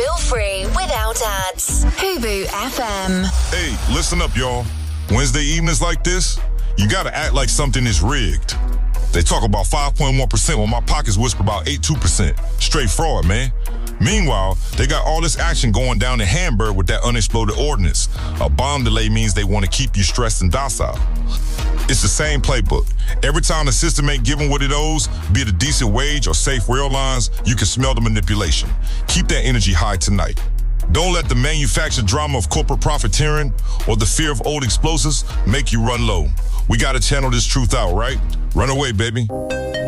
Oil-free without ads. Hubu FM. Hey, listen up, y'all. Wednesday evenings like this, you gotta act like something is rigged. They talk about 5.1% when my pockets whisper about 8.2%. Straight fraud, man. Meanwhile, they got all this action going down in Hamburg with that unexploded ordnance. A bomb delay means they want to keep you stressed and docile. It's the same playbook. Every time the system ain't giving what it owes, be it a decent wage or safe rail lines, you can smell the manipulation. Keep that energy high tonight. Don't let the manufactured drama of corporate profiteering or the fear of old explosives make you run low. We gotta channel this truth out, right? Run away, baby.